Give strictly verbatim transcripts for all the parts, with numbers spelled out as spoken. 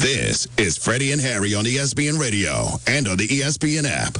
This is Freddie and Harry on E S P N Radio and on the E S P N app.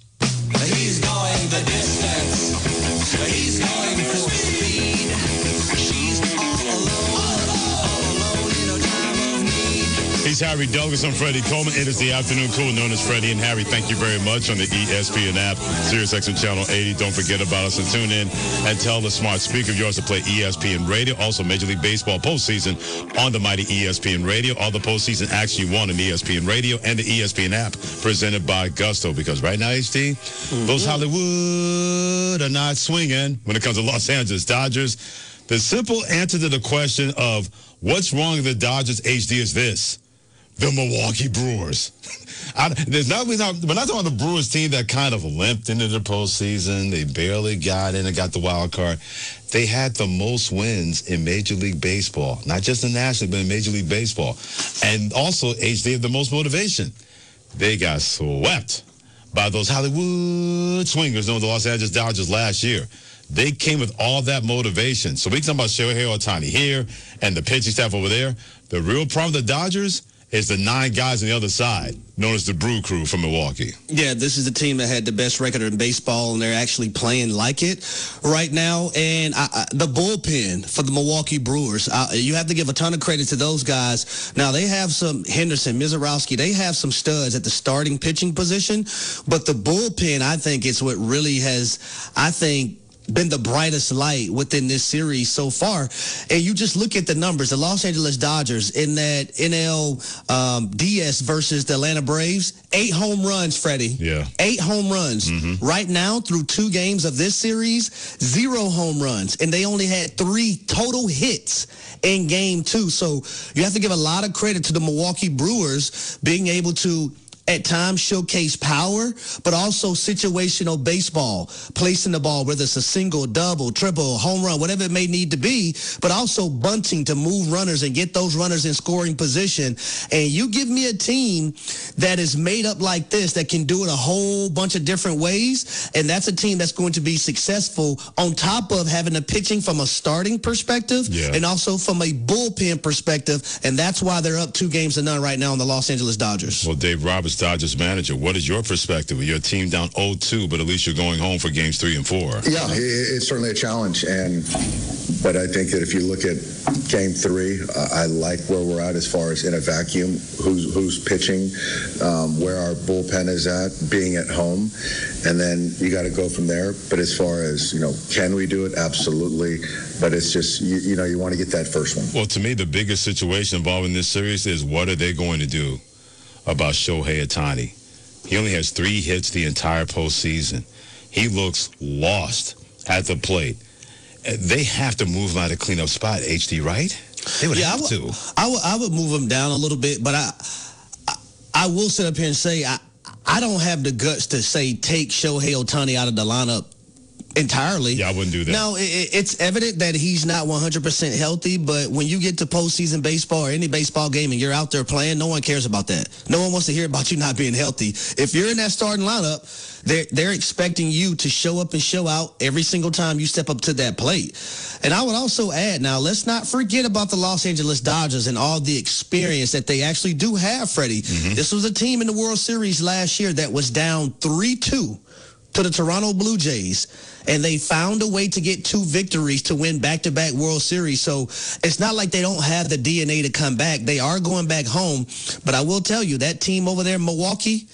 He's going the distance. He's going for speed. She's all alone, all alone in a time of need. He's Harry Douglas. I'm Freddie Coleman. It is the afternoon crew known as Freddie and Harry. Thank you very much on the E S P N app, SiriusXM Channel eighty. Don't forget about us and tune in and tell the smart speaker of yours to play E S P N Radio. Also, Major League Baseball postseason on the mighty E S P N Radio. All the postseason acts you want on E S P N Radio and the E S P N app presented by Gusto. Because right now, H D, mm-hmm. those Hollywood are not swinging when it comes to Los Angeles Dodgers. The simple answer to the question of what's wrong with the Dodgers, H D, is this. The Milwaukee Brewers. I, there's not, we're, not, we're not talking about the Brewers team that kind of limped into the postseason. They barely got in and got the wild card. They had the most wins in Major League Baseball, not just in National, but in Major League Baseball. And also, H D, have the most motivation. They got swept by those Hollywood swingers known as the Los Angeles Dodgers last year. They came with all that motivation. So we can talk about Shohei Ohtani here and the pitching staff over there. The real problem with the Dodgers is the nine guys on the other side, known as the Brew Crew from Milwaukee. Yeah, this is the team that had the best record in baseball, and they're actually playing like it right now. And I, I, the bullpen for the Milwaukee Brewers, I, you have to give a ton of credit to those guys. Now, they have some Henderson, Mizorowski, they have some studs at the starting pitching position, but the bullpen, I think, is what really has, I think, been the brightest light within this series so far. And you just look at the numbers. The Los Angeles Dodgers in that N L um, D S versus the Atlanta Braves, eight home runs, Freddie. Yeah. Eight home runs. Mm-hmm. Right now, through two games of this series, zero home runs. And they only had three total hits in game two. So you have to give a lot of credit to the Milwaukee Brewers being able to at times showcase power, but also situational baseball, placing the ball, whether it's a single, double, triple, home run, whatever it may need to be, but also bunting to move runners and get those runners in scoring position. And you give me a team that is made up like this, that can do it a whole bunch of different ways, and that's a team that's going to be successful on top of having the pitching from a starting perspective yeah. and also from a bullpen perspective, and that's why they're up two games to none right now on the Los Angeles Dodgers. Well, Dave Roberts, Dodgers manager, what is your perspective? Your team down oh two, but at least you're going home for games three and four. Yeah, it's certainly a challenge, and but I think that if you look at game three, uh, I like where we're at as far as in a vacuum, who's who's pitching, um, where our bullpen is at, being at home, and then you got to go from there. But as far as, you know, can we do it? Absolutely. But it's just, you, you know, you want to get that first one. Well, to me, the biggest situation involved in this series is what are they going to do about Shohei Ohtani? He only has three hits the entire postseason. He looks lost at the plate. They have to move him out of cleanup spot, H D, right? They would yeah, have I would, to. I would, I would move him down a little bit, but I, I, I will sit up here and say I, I don't have the guts to say take Shohei Ohtani out of the lineup entirely. Yeah, I wouldn't do that. No, it, it's evident that he's not one hundred percent healthy, but when you get to postseason baseball or any baseball game and you're out there playing, no one cares about that. No one wants to hear about you not being healthy. If you're in that starting lineup, they're, they're expecting you to show up and show out every single time you step up to that plate. And I would also add, now, let's not forget about the Los Angeles Dodgers and all the experience that they actually do have, Freddie. Mm-hmm. This was a team in the World Series last year that was down three two to the Toronto Blue Jays, and they found a way to get two victories to win back-to-back World Series. So it's not like they don't have the D N A to come back. They are going back home. But I will tell you, that team over there in Milwaukee,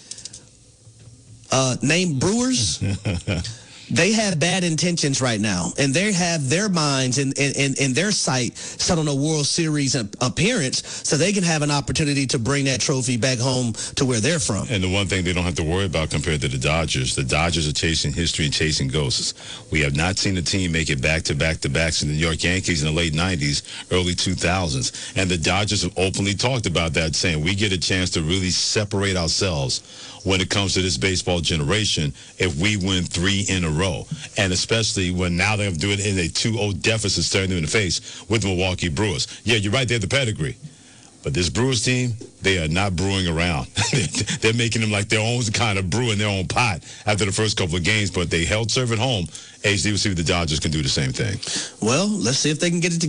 uh, named Brewers, they have bad intentions right now, and they have their minds and in, in, in their sight set on a World Series appearance so they can have an opportunity to bring that trophy back home to where they're from. And the one thing they don't have to worry about compared to the Dodgers, the Dodgers are chasing history and chasing ghosts. We have not seen a team make it back-to-back-to-backs in the New York Yankees in the late nineties, early two thousands. And the Dodgers have openly talked about that, saying we get a chance to really separate ourselves when it comes to this baseball generation if we win three in a row. And especially when now they're doing it in a two oh deficit, staring them in the face with the Milwaukee Brewers. Yeah, you're right, they have the pedigree. But this Brewers team, they are not brewing around. They're making them like their own kind of brew in their own pot after the first couple of games, but they held serve at home. H D, we'll see if the Dodgers can do the same thing. Well, let's see if they can get it together.